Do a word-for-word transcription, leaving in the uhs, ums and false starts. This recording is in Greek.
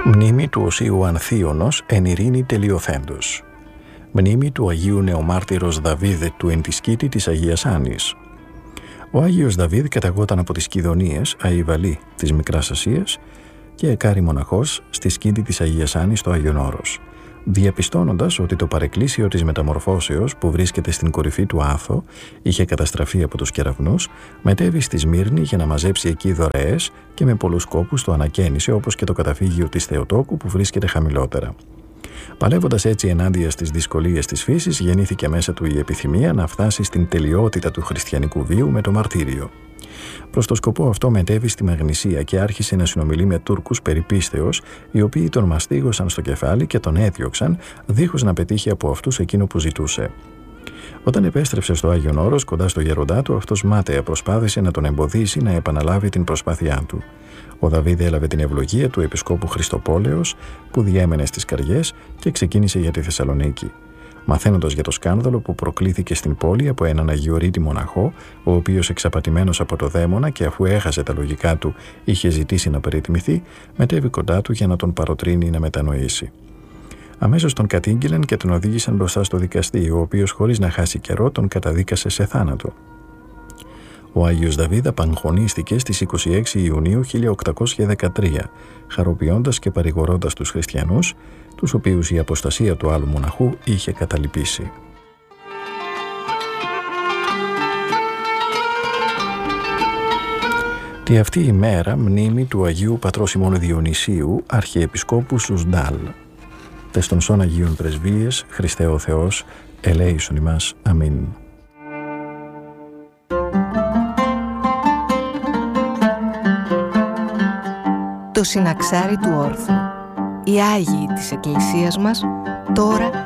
Μνήμη του Οσίου Ανθίωνος εν ειρήνη τελειοθέντος. Μνήμη του Αγίου Νεομάρτυρος Δαβίδ του εν τη σκήτη της Αγίας Άνης. Ο Άγιος Δαβίδ καταγόταν από τις Κιδωνίες, Αϊβαλή της Μικράς Ασίας και εκάρη μοναχός στη σκήτη της Αγίας Άνης στο Άγιον Όρος. Διαπιστώνοντας ότι το παρεκκλήσιο της μεταμορφώσεως που βρίσκεται στην κορυφή του Άθο είχε καταστραφεί από τους κεραυνούς, μετέβη στη Σμύρνη για να μαζέψει εκεί δωρεές και με πολλούς κόπους το ανακαίνισε, όπως και το καταφύγιο της Θεοτόκου που βρίσκεται χαμηλότερα. Παλεύοντας έτσι ενάντια στις δυσκολίες της φύσης, γεννήθηκε μέσα του η επιθυμία να φτάσει στην τελειότητα του χριστιανικού βίου με το μαρτύριο. Προς το σκοπό αυτό μετέβη στη Μαγνησία και άρχισε να συνομιλεί με Τούρκους περί πίστεως, οι οποίοι τον μαστίγωσαν στο κεφάλι και τον έδιωξαν, δίχως να πετύχει από αυτούς εκείνο που ζητούσε. Όταν επέστρεψε στο Άγιον Όρος, κοντά στο γέροντά του, αυτός μάταια προσπάθησε να τον εμποδίσει να επαναλάβει την προσπάθειά του. Ο Δαβίδ έλαβε την ευλογία του επισκόπου Χριστοπόλεως, που διέμενε στις καριές, και ξεκίνησε για τη Θεσσαλονίκη. Μαθαίνοντας για το σκάνδαλο που προκλήθηκε στην πόλη από έναν αγιορείτη μοναχό, ο οποίος εξαπατημένος από το δαίμονα και αφού έχασε τα λογικά του είχε ζητήσει να περιτιμηθεί, μετέβη κοντά του για να τον παροτρύνει να μετανοήσει. Αμέσως τον κατήγγειλαν και τον οδήγησαν μπροστά στο δικαστή, ο οποίος χωρίς να χάσει καιρό τον καταδίκασε σε θάνατο. Ο Άγιος Δαβίδ απαγχωνίστηκε στις είκοσι έξι Ιουνίου χίλια οκτακόσια δεκατρία, χαροποιώντας και παρηγορώντας τους χριστιανούς, τους οποίους η αποστασία του άλλου μοναχού είχε καταλυπήσει. Τη αυτή ημέρα μνήμη του Αγίου Πατρός ημών Διονυσίου, Αρχιεπισκόπου Σουσντάλ. Τες των σών Αγίων Πρεσβείες, Χριστέ ο Θεός, ελέησον ημάς. Αμήν. Το συναξάρι του όρθου. Οι Άγιοι της Εκκλησίας μας τώρα